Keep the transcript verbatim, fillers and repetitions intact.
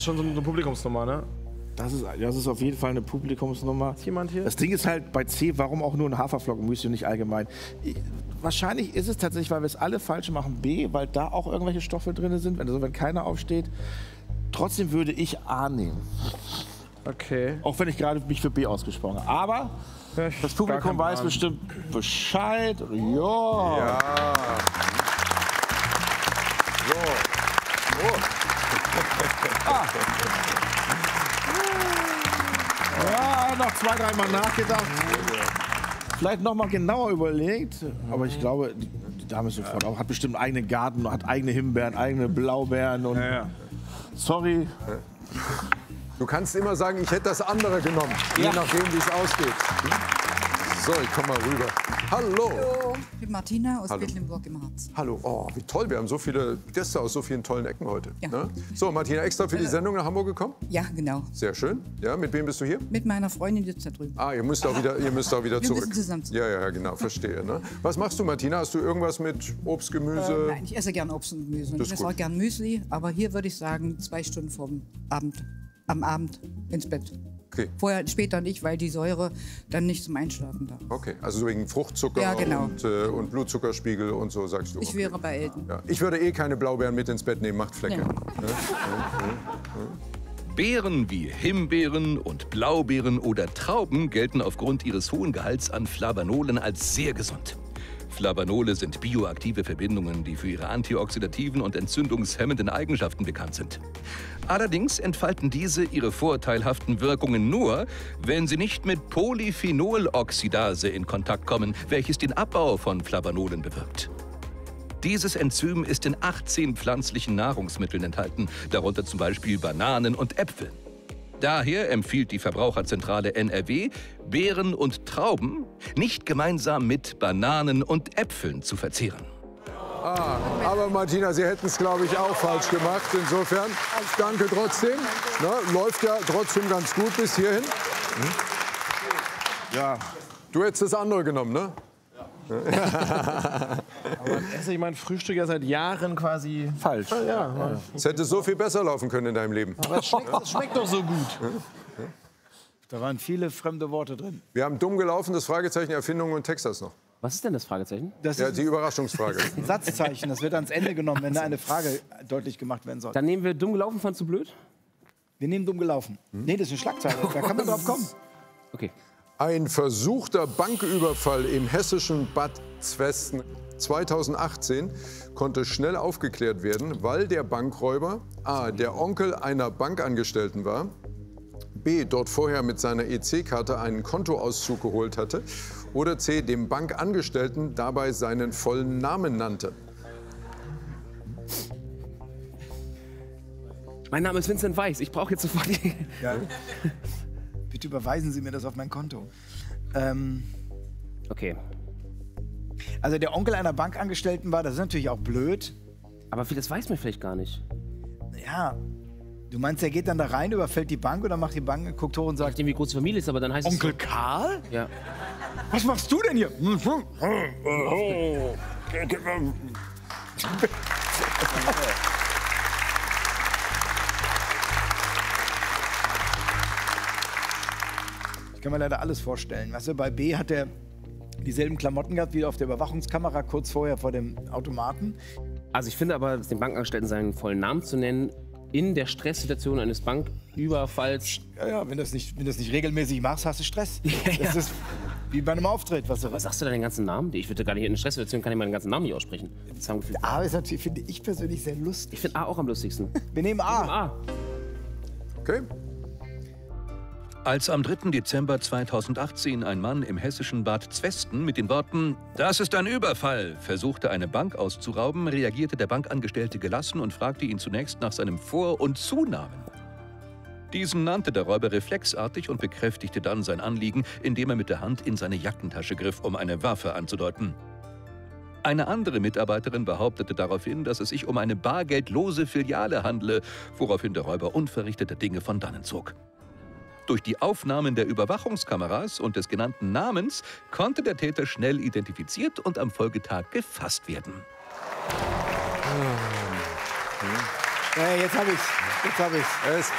Schon so eine Publikumsnummer, ne? Das ist, das ist auf jeden Fall eine Publikumsnummer. Ist jemand hier? Das Ding ist halt bei C, warum auch nur ein Haferflockenmüsli und nicht allgemein? Ich, wahrscheinlich ist es tatsächlich, weil wir es alle falsch machen, B, weil da auch irgendwelche Stoffe drin sind, also wenn keiner aufsteht. Trotzdem würde ich A nehmen. Okay. Auch wenn ich gerade mich für B ausgesprochen habe. Aber das Publikum weiß bestimmt Bescheid. Ja. Ja. So. Oh. Ah. Ja, noch zwei, dreimal nachgedacht. Vielleicht noch mal genauer überlegt. Aber ich glaube, die, die Dame ist sofort auch. Hat bestimmt einen eigenen Garten, hat eigene Himbeeren, eigene Blaubeeren. Und Ja, ja. Sorry. Du kannst immer sagen, ich hätte das andere genommen, je Ja. nachdem, wie es ausgeht. So, ich komm mal rüber. Hallo. Hallo, ich bin Martina aus Hallo. Quedlinburg im Harz. Hallo. Oh, wie toll. Wir haben so viele Gäste aus so vielen tollen Ecken heute. Ja. Ne? So, Martina, extra für die Sendung nach Hamburg gekommen? Ja, genau. Sehr schön. Ja, mit wem bist du hier? Mit meiner Freundin sitzt da drüben. Ah, ihr müsst auch wieder, ihr müsst auch wieder Wir zurück. müssen zusammen zurück. Ja, ja, genau, verstehe. Ne? Was machst du, Martina? Hast du irgendwas mit Obst, Gemüse? Äh, nein, ich esse gern Obst und Gemüse. Und Das ich ist esse gut. auch gern Müsli. Aber hier würde ich sagen, zwei Stunden vor Abend, am Abend ins Bett. Okay. Vorher, später nicht, weil die Säure dann nicht zum Einschlafen da. Okay, also wegen Fruchtzucker Ja, genau. und, äh, und Blutzuckerspiegel und so, sagst du. Ich Okay. wäre bei Eltern. Ja. Ich würde eh keine Blaubeeren mit ins Bett nehmen, macht Flecke. Ja. Ne? Beeren wie Himbeeren und Blaubeeren oder Trauben gelten aufgrund ihres hohen Gehalts an Flavanolen als sehr gesund. Flavanole sind bioaktive Verbindungen, die für ihre antioxidativen und entzündungshemmenden Eigenschaften bekannt sind. Allerdings entfalten diese ihre vorteilhaften Wirkungen nur, wenn sie nicht mit Polyphenoloxidase in Kontakt kommen, welches den Abbau von Flavanolen bewirkt. Dieses Enzym ist in achtzehn pflanzlichen Nahrungsmitteln enthalten, darunter zum Beispiel Bananen und Äpfel. Daher empfiehlt die Verbraucherzentrale N R W, Beeren und Trauben nicht gemeinsam mit Bananen und Äpfeln zu verzehren. Ah, aber Martina, Sie hätten es, glaube ich, auch falsch gemacht. Insofern, danke trotzdem. Na, läuft ja trotzdem ganz gut bis hierhin. Ja. Du hättest das andere genommen, ne? Aber esse ich mein Frühstück ja seit Jahren quasi Falsch. Ja, ja. Es hätte so viel besser laufen können in deinem Leben. Aber es schmeckt, es schmeckt doch so gut. Da waren viele fremde Worte drin. Wir haben dumm gelaufen, das Fragezeichen Erfindung und Texas noch. Was ist denn das Fragezeichen? Das Ja, ist die Überraschungsfrage. ein Satzzeichen, das wird ans Ende genommen, wenn da eine Frage deutlich gemacht werden soll. Dann nehmen wir dumm gelaufen, fandst du blöd? Wir nehmen dumm gelaufen. Nee, das ist eine Schlagzeile, da kann man drauf kommen. Okay. Ein versuchter Banküberfall im hessischen Bad Zwesten zweitausendachtzehn konnte schnell aufgeklärt werden, weil der Bankräuber a. der Onkel einer Bankangestellten war, b. dort vorher mit seiner E C-Karte einen Kontoauszug geholt hatte oder c. dem Bankangestellten dabei seinen vollen Namen nannte. Mein Name ist Vincent Weiss. Ich brauche jetzt sofort die... Ja. Bitte überweisen Sie mir das auf mein Konto. Ähm, Okay. also der Onkel einer Bankangestellten war, das ist natürlich auch blöd. Aber das weiß man vielleicht gar nicht. Ja, du meinst, er geht dann da rein, überfällt die Bank oder macht die Bank, guckt hoch und Je sagt, nachdem, wie groß die Familie ist, aber dann heißt Onkel es... Karl? Ja. Was machst du denn hier? Ich kann mir leider alles vorstellen. Weißt du, bei B hat er dieselben Klamotten gehabt wie auf der Überwachungskamera kurz vorher vor dem Automaten. Also ich finde aber, den Bankangestellten seinen vollen Namen zu nennen, in der Stresssituation eines Banküberfalls... Ja, ja, wenn du das nicht, wenn du das nicht regelmäßig machst, hast du Stress. Das ist wie bei einem Auftritt. Was du Was sagst du da den ganzen Namen? Ich würde gar nicht in der Stresssituation, kann ich meinen ganzen Namen nicht aussprechen. Das haben wir- A ist natürlich, finde ich persönlich sehr lustig. Ich finde A auch am lustigsten. Wir nehmen A. A. Okay? Als am dritten Dezember zweitausendachtzehn ein Mann im hessischen Bad Zwesten mit den Worten „Das ist ein Überfall" versuchte, eine Bank auszurauben, reagierte der Bankangestellte gelassen und fragte ihn zunächst nach seinem Vor- und Zunamen. Diesen nannte der Räuber reflexartig und bekräftigte dann sein Anliegen, indem er mit der Hand in seine Jackentasche griff, um eine Waffe anzudeuten. Eine andere Mitarbeiterin behauptete daraufhin, dass es sich um eine bargeldlose Filiale handle, woraufhin der Räuber unverrichteter Dinge von dannen zog. Durch die Aufnahmen der Überwachungskameras und des genannten Namens konnte der Täter schnell identifiziert und am Folgetag gefasst werden. Ja, jetzt habe ich's. Jetzt habe ich's. Es